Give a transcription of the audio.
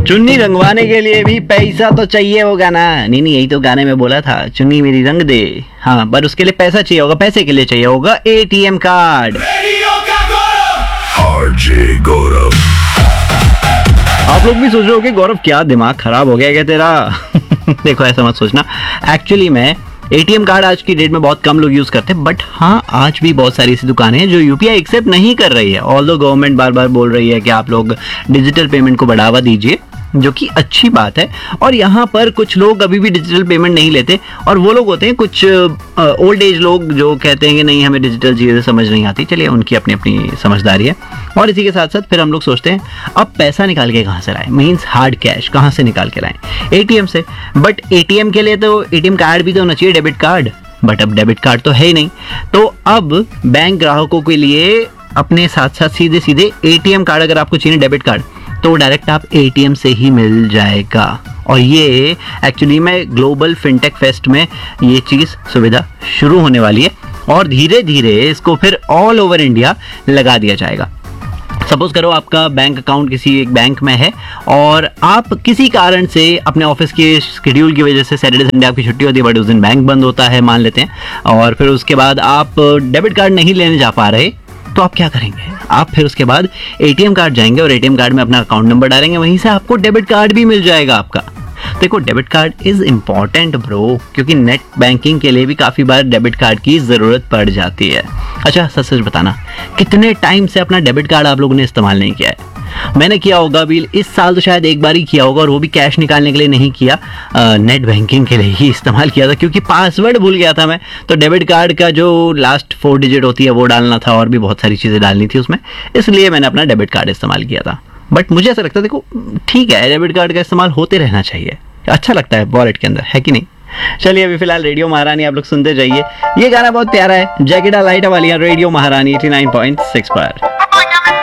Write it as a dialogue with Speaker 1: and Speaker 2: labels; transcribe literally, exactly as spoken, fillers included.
Speaker 1: चुन्नी रंगवाने के लिए भी पैसा तो चाहिए होगा ना। नहीं नहीं, यही तो गाने में बोला था, चुन्नी मेरी रंग दे। हाँ, पर उसके लिए पैसा चाहिए होगा। पैसे के लिए चाहिए होगा एटीएम कार्ड।
Speaker 2: आरजे गौरव।
Speaker 1: आप लोग भी सोच रहे हो कि गौरव क्या दिमाग खराब हो गया क्या तेरा? देखो, ऐसा मत सोचना। एक्चुअली मैं एटीएम कार्ड आज की डेट में बहुत कम लोग यूज करते हैं, बट हाँ, आज भी बहुत सारी ऐसी दुकानें हैं जो यूपीआई एक्सेप्ट नहीं कर रही है। ऑल्दो गवर्नमेंट बार बार बोल रही है कि आप लोग डिजिटल पेमेंट को बढ़ावा दीजिए, जो कि अच्छी बात है। और यहाँ पर कुछ लोग अभी भी डिजिटल पेमेंट नहीं लेते, और वो लोग होते हैं कुछ ओल्ड एज लोग जो कहते हैं कि नहीं, हमें डिजिटल चीज़ें समझ नहीं आती। चलिए, उनकी अपनी अपनी समझदारी है। और इसी के साथ साथ फिर हम लोग सोचते हैं अब पैसा निकाल के कहाँ से लाएं, मीन्स हार्ड कैश कहाँ से निकाल के लाएं? एटीएम से। बट एटीएम के लिए तो एटीएम कार्ड भी तो होना चाहिए, डेबिट कार्ड। बट अब डेबिट कार्ड तो है ही नहीं, तो अब बैंक ग्राहकों के लिए अपने साथ साथ सीधे सीधे एटीएम कार्ड अगर आपको चाहिए, डेबिट कार्ड, तो डायरेक्ट आप एटीएम से ही मिल जाएगा। और ये एक्चुअली में ग्लोबल फिनटेक फेस्ट में ये चीज़ सुविधा शुरू होने वाली है, और धीरे धीरे इसको फिर ऑल ओवर इंडिया लगा दिया जाएगा। सपोज करो आपका बैंक अकाउंट किसी एक बैंक में है, और आप किसी कारण से अपने ऑफिस के शेड्यूल की वजह से सैटरडे संडे आपकी छुट्टी होती है, बट उस दिन बैंक बंद होता है मान लेते हैं, और फिर उसके बाद आप डेबिट कार्ड नहीं लेने जा पा रहे, तो आप क्या करेंगे? आप फिर उसके बाद एटीएम कार्ड जाएंगे और एटीएम कार्ड में अपना अकाउंट नंबर डालेंगे, वहीं से आपको डेबिट कार्ड भी मिल जाएगा आपका। देखो, debit card is important bro, क्योंकि नेट बैंकिंग के लिए भी काफ़ी बार डेबिट कार्ड की ज़रूरत पड़ जाती है। अच्छा, सच सच बताना, कितने टाइम से अपना डेबिट कार्ड आप लोगों ने इस्तेमाल नहीं किया है? मैंने किया होगा अभी इस साल तो शायद एक बार ही किया होगा, और वो भी कैश निकालने के लिए नहीं किया, आ, नेट बैंकिंग के लिए ही इस्तेमाल किया था, क्योंकि पासवर्ड भूल गया था मैं। तो डेबिट कार्ड का जो लास्ट फोर डिजिट होती है वो डालना था, और भी बहुत सारी चीज़ें डालनी थी उसमें, इसलिए मैंने अपना डेबिट कार्ड इस्तेमाल किया था। बट मुझे ऐसा लगता है, देखो ठीक है, डेबिट कार्ड का इस्तेमाल होते रहना चाहिए, अच्छा लगता है वॉलेट के अंदर, है कि नहीं? चलिए, अभी फिलहाल रेडियो महारानी आप लोग सुनते जाइए। ये गाना बहुत प्यारा है, जैकेटा लाइट वाली रेडियो महारानी एटी नाइन पॉइंट सिक्स पर।